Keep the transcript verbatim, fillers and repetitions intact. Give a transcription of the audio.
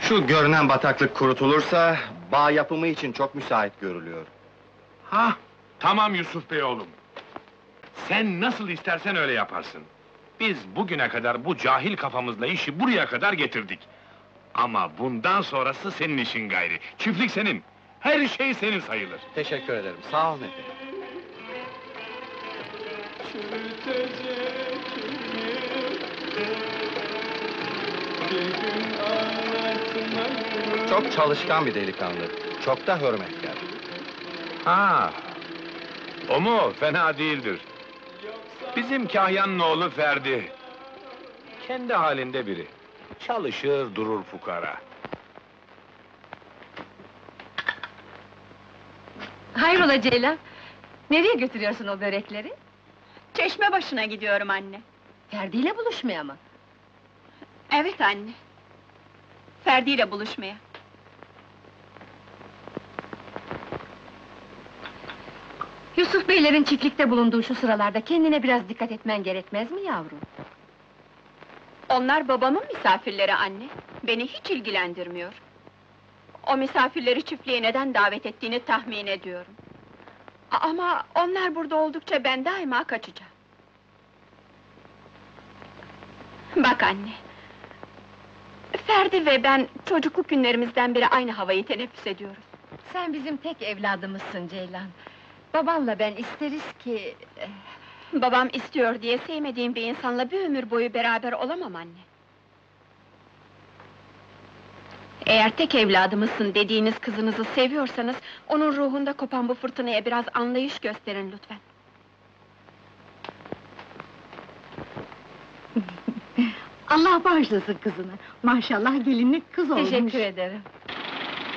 Şu görünen bataklık kurutulursa, bağ yapımı için çok müsait görülüyor. Hah, tamam Yusuf Bey oğlum. Sen nasıl istersen öyle yaparsın. Biz bugüne kadar bu cahil kafamızla işi buraya kadar getirdik. Ama bundan sonrası senin işin gayri. Çiftlik senin. Her şey senin sayılır. Teşekkür ederim, sağ olun efendim. Çok çalışkan bir delikanlı, çok da hürmetkar. Ha, o mu? Fena değildir. Bizim Kahya'nın oğlu Ferdi. Kendi halinde biri. Çalışır durur fukara. Hayrola Ceylan? Nereye götürüyorsun o börekleri? Çeşme başına gidiyorum anne. Ferdi ile buluşmaya mı? Evet anne. Ferdi ile buluşmaya. Yusuf beylerin çiftlikte bulunduğu şu sıralarda kendine biraz dikkat etmen gerekmez mi yavrum? Onlar babamın misafirleri anne. Beni hiç ilgilendirmiyor. O misafirleri çiftliğe neden davet ettiğini tahmin ediyorum. A- Ama onlar burada oldukça ben daima kaçacağım. Bak anne. Ferdi ve ben çocukluk günlerimizden beri aynı havayı teneffüs ediyoruz. Sen bizim tek evladımızsın Ceylan. Babamla ben isteriz ki... eh, Babam istiyor diye sevmediğim bir insanla bir ömür boyu beraber olamam anne. Eğer tek evladımızsın dediğiniz kızınızı seviyorsanız, onun ruhunda kopan bu fırtınaya biraz anlayış gösterin lütfen. Allah bağışlasın kızını. Maşallah gelinlik kız olmuş. Teşekkür ederim.